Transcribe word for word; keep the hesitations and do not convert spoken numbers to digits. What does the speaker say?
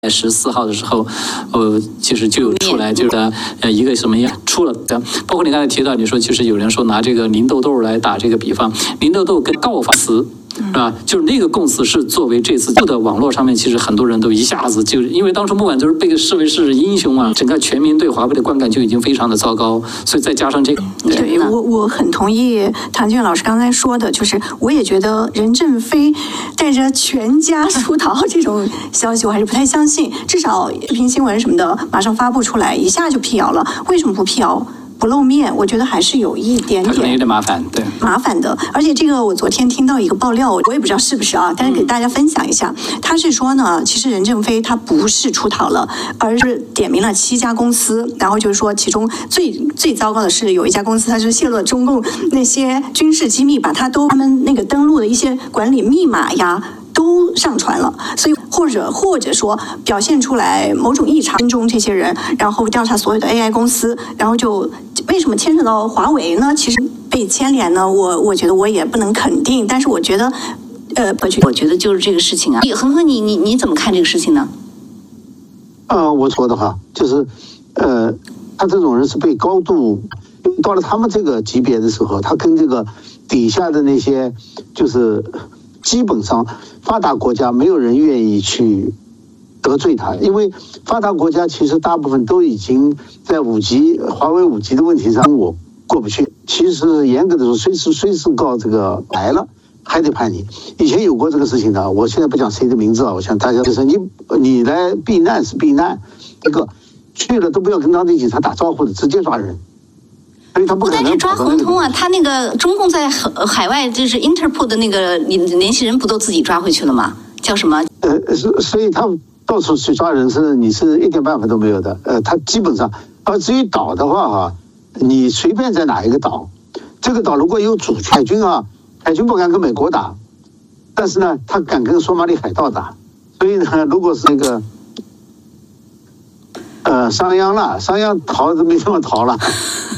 十四号的时候，呃，其实就有出来，就是呃一个什么样出了的，包括你刚才提到，你说就是有人说拿这个林豆豆来打这个比方，林豆豆跟告发词。啊，就是那个供词是作为这次的网络上面，其实很多人都一下子就因为当初木婉就是被视为是英雄嘛，整个全民对华为的观感就已经非常的糟糕，所以再加上这个， 对我我很同意唐俊老师刚才说的，就是我也觉得任正非带着全家出逃这种消息，我还是不太相信，至少视频新闻什么的马上发布出来，一下就辟谣了，为什么不辟谣？不露面，我觉得还是有一点点， 可能有点麻烦，对， 麻烦的。而且这个我昨天听到一个爆料，我也不知道是不是啊，但是给大家分享一下。他是说呢，其实任正非他不是出逃了，而是点名了七家公司，然后就是说其中最最糟糕的是有一家公司，它是泄露了中共那些军事机密，把他都他们那个登录的一些管理密码呀。都上传了，所以或者或者说表现出来某种异常，跟踪这些人，然后调查所有的 A I 公司，然后就为什么牵扯到华为呢？其实被牵连呢，我我觉得我也不能肯定，但是我觉得，呃， 我觉得就是这个事情啊。恒河，你你你怎么看这个事情呢？ 呃，我说的话就是，呃，他这种人是被高度到了他们这个级别的时候，他跟这个底下的那些就是。基本上，发达国家没有人愿意去得罪他，因为发达国家其实大部分都已经在五 G、华为五 G 的问题上我过不去。其实严格的说，虽是虽是告这个来了，还得判你。以前有过这个事情的，我现在不讲谁的名字啊，我想大家就是你你来避难是避难，这个去了都不要跟当地警察打招呼的，直接抓人。 不单是抓恒通啊，他那个中共在海外就是 Interpol 的那个联系人不都自己抓回去了吗？叫什么？ 呃，所以他到处去抓人是你是一点办法都没有的。呃，他基本上，而至于岛的话哈，你随便在哪一个岛，这个岛如果有主权，海军啊，海军不敢跟美国打，但是呢，他敢跟索马里海盗打。所以呢，如果是那个呃商鞅了，商鞅逃都没这么逃了。